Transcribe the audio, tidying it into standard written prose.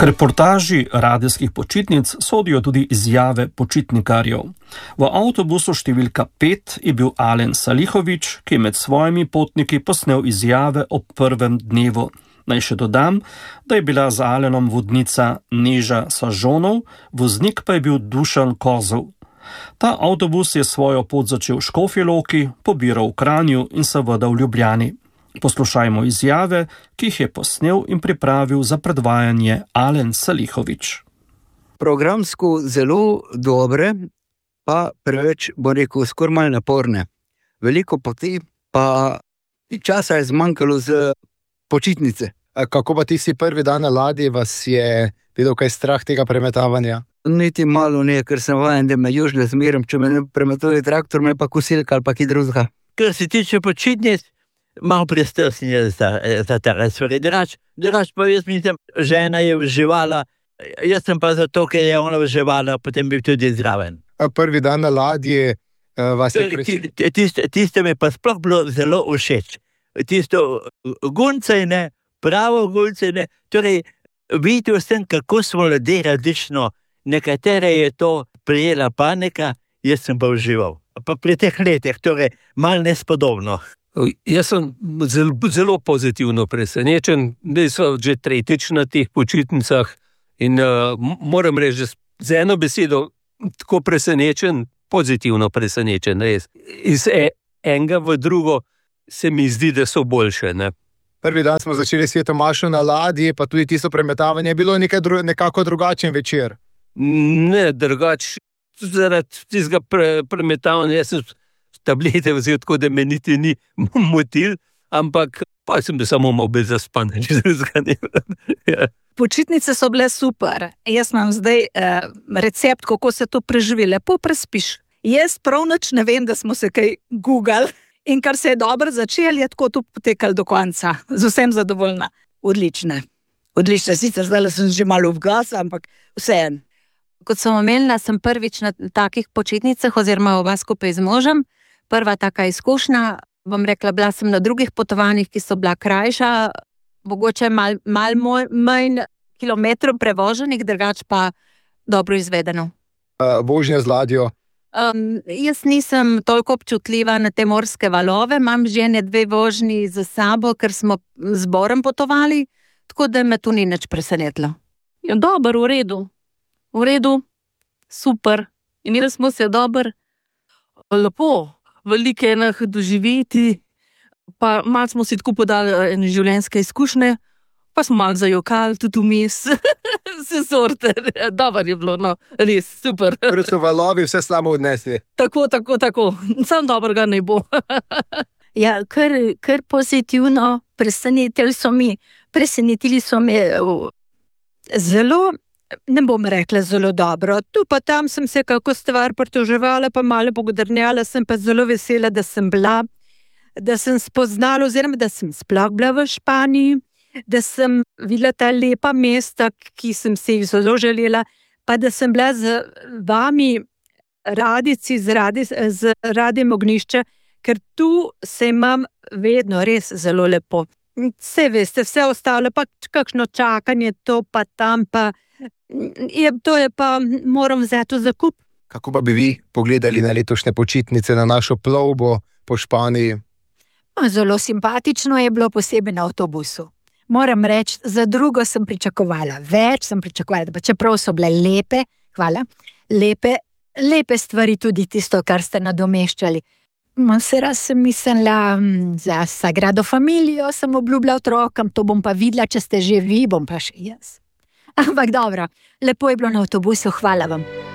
K reportaži radijskih počitnic sodijo tudi izjave počitnikarjev. V avtobusu številka 5 je bil Alen Salihović, ki je med svojimi potniki posnel izjave o prvem dnevu. Naj še dodam, da je bila z Alenom vodnica Neža Sažonov, voznik pa je bil Dušan Kozov. Ta avtobus je svojo pot začel v Škofji Loki, pobiral v Kranju in seveda v Ljubljani. Poslušajmo izjave, ki jih je posnel in pripravil za predvajanje Alen Salihović. Programsko zelo dobre, pa preveč, skoraj malo naporne. Veliko poti, pa časa je zmanjkalo za počitnice. Kako pa tisti prvi dan na ladji, vas je videl kaj strah tega premetavanja? Niti malo ne, ker sem vajen, da me južle zmerim, če me ne premetuje traktor, me pa kosilka ali pa kaj drugega. Kar se tiče počitnic, malo prestresen je za te stvari. Drugač pa jaz mislim, žena je uživala, jaz sem pa zato, ker je ona uživala, potem bi tudi zraven. Prvi dan na ladji vas je Tiste mi pa sploh bilo zelo všeč. Tisto guncajne, pravo guncajne, torej videl sem, kako smo ljudje različno. Nekatere je to prijela panika, jaz sem pa užival. Pa pri teh letih, torej malo nespodobno. Jaz sem zelo pozitivno presenečen, da so že tretjič na teh počitnicah in moram reči, z eno besedo tako presenečen, pozitivno presenečen, res. Iz enega v drugo se mi zdi, da so boljše, ne. Prvi dan smo začeli s Svetomašo na ladji, pa tudi tisto premetavanje je bilo nekako drugačen večer. Ne, drugače, zaradi tistega premetavanja, jaz sem tablete vzel, tako da me niti ni motil, ampak pa sem da samo malo bolj zaspan, če se zganem. Počitnice so bile super. Jaz imam zdaj recept, kako se to preživi. Lepo prespiš. Jaz prav nič ne vem, da smo se kaj googlali in kar se je dobro začeli, je tako to potekalo do konca. Z vsem zadovoljna. Odlične. Sicer zdaj sem že malo v gas, ampak vseeno. Kot sem omenila, sem prvič na takih počitnicah oziroma oba skupaj z možem. Prva taka izkušnja, bom rekla, bila sem na drugih potovanjih, ki so bila krajša, mogoče malo manj kilometrov prevoženih, drugač pa dobro izvedeno. Vožnja z ladjo? Jaz nisem toliko občutljiva na te morske valove, imam že 2 vožnji za sabo, ker smo z Borem potovali, tako da me tu ni nič presenetilo. Ja, dobro, v redu, super. Imeli smo se dobro, lepo, veliko enih doživeti, pa malo smo si tako podali ene življenjske izkušnje, pa smo malo zajokali tudi vmes, vse sorte, dobro je bilo, no, res, super. Ker so valovi vse slamo odnesli. Tako, samo dobrega ne bo. Ja, kar pozitivno presenetili so me zelo, ne bom rekla zelo dobro. Tu pa tam sem se kako stvar pritoževala, pa malo pogodrnjala, sem pa zelo vesela, da sem bila, da sem spoznala, oziroma da sem sploh bila v Španiji, da sem videla ta lepa mesta, ki sem se jih zelo želela, pa da sem bila z vami radici, z Radiem Ognjišče, ker tu se imam vedno res zelo lepo. Vse veste, vse ostalo, pa kakšno čakanje, to pa tam, pa to je pa, moram vzeti v zakup. Kako pa bi vi pogledali na letošnje počitnice, na našo plovbo po Španiji? Zelo simpatično je bilo, posebej na avtobusu. Moram reči, za drugo sem pričakovala, več sem pričakovala, pa čeprav so bile lepe, hvala, lepe stvari, tudi tisto, kar ste nadomeščali. Raz sem mislila za Sagrado Familijo, sem obljubila otrokom, to bom pa videla, če ste že vi, bom pa še jaz. Ampak dobro, lepo je bilo na avtobusu, hvala vam.